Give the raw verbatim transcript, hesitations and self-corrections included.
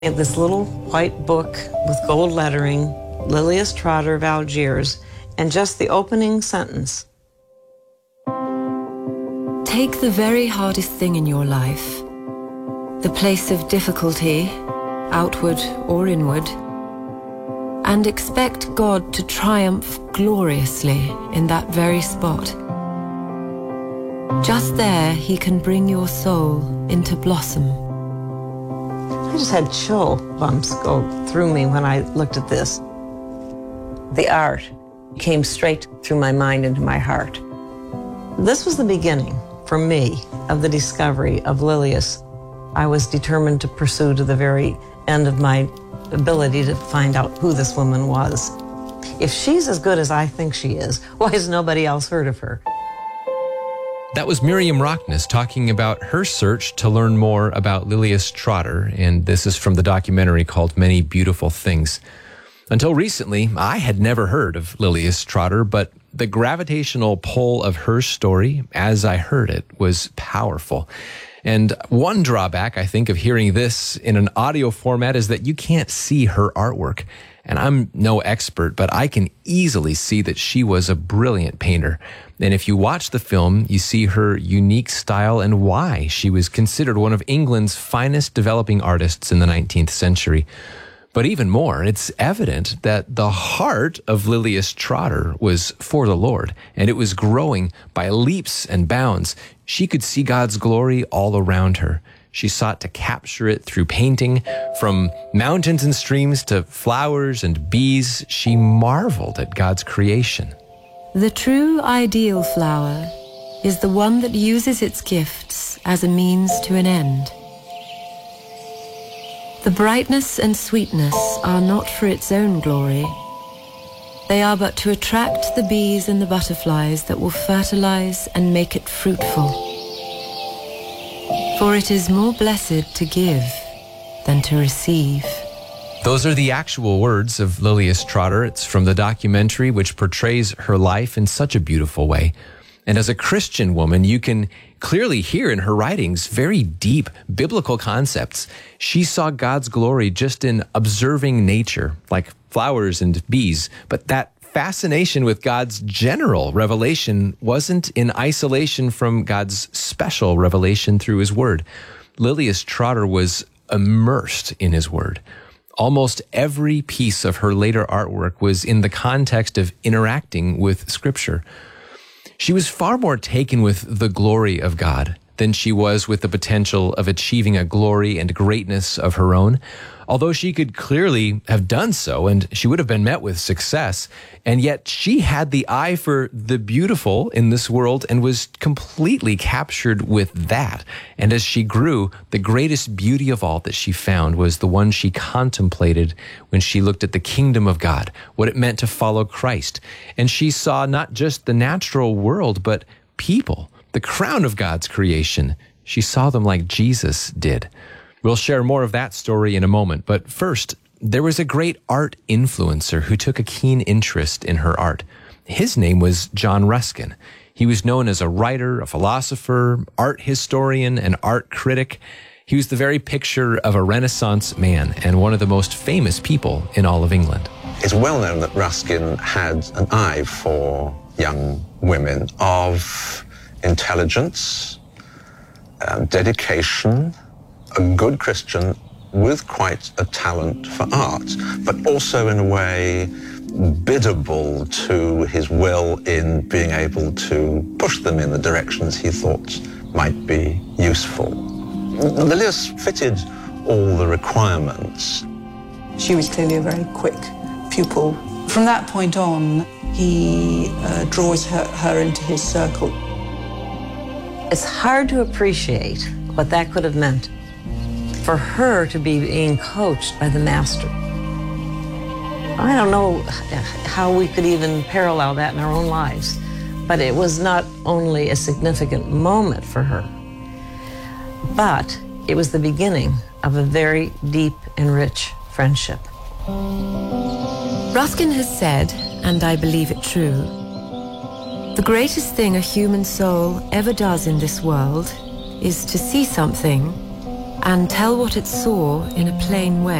In this little white book with gold lettering, Lilias Trotter of Algiers, and just the opening sentence. Take the very hardest thing in your life, the place of difficulty, outward or inward, and expect God to triumph gloriously in that very spot. Just there, he can bring your soul into blossom. I just had chill bumps go through me when I looked at this. The art came straight through my mind into my heart. This was the beginning, for me, of the discovery of Lilias. I was determined to pursue to the very end of my ability to find out who this woman was. If she's as good as I think she is, why has nobody else heard of her? That was Miriam Rockness talking about her search to learn more about Lilias Trotter, and this is from the documentary called Many Beautiful Things. Until recently, I had never heard of Lilias Trotter, but the gravitational pull of her story, as I heard it, was powerful. And one drawback, I think, of hearing this in an audio format is that you can't see her artwork. And I'm no expert, but I can easily see that she was a brilliant painter. And if you watch the film, you see her unique style and why she was considered one of England's finest developing artists in the nineteenth century. But even more, it's evident that the heart of Lilias Trotter was for the Lord, and it was growing by leaps and bounds. She could see God's glory all around her. She sought to capture it through painting. From mountains and streams to flowers and bees, she marveled at God's creation. The true ideal flower is the one that uses its gifts as a means to an end. The brightness and sweetness are not for its own glory. They are but to attract the bees and the butterflies that will fertilize and make it fruitful. For it is more blessed to give than to receive. Those are the actual words of Lilias Trotter. It's from the documentary, which portrays her life in such a beautiful way. And as a Christian woman, you can clearly hear in her writings very deep biblical concepts. She saw God's glory just in observing nature, like flowers and bees, but that fascination with God's general revelation wasn't in isolation from God's special revelation through his word. Lilias Trotter was immersed in his word. Almost every piece of her later artwork was in the context of interacting with Scripture. She was far more taken with the glory of God than she was with the potential of achieving a glory and greatness of her own. Although she could clearly have done so, and she would have been met with success, and yet she had the eye for the beautiful in this world and was completely captured with that. And as she grew, the greatest beauty of all that she found was the one she contemplated when she looked at the kingdom of God, what it meant to follow Christ. And she saw not just the natural world, but people, the crown of God's creation. She saw them like Jesus did. We'll share more of that story in a moment, but first, there was a great art influencer who took a keen interest in her art. His name was John Ruskin. He was known as a writer, a philosopher, art historian, and art critic. He was the very picture of a Renaissance man and one of the most famous people in all of England. It's well known that Ruskin had an eye for young women of intelligence, um, dedication, a good Christian with quite a talent for art, but also in a way biddable to his will in being able to push them in the directions he thought might be useful. Lilias fitted all the requirements. She was clearly a very quick pupil. From that point on, he uh, draws her, her into his circle. It's hard to appreciate what that could have meant for her to be being coached by the master. I don't know how we could even parallel that in our own lives, but it was not only a significant moment for her, but it was the beginning of a very deep and rich friendship. Ruskin has said, and I believe it true, the greatest thing a human soul ever does in this world is to see something and tell what it saw in a plain way.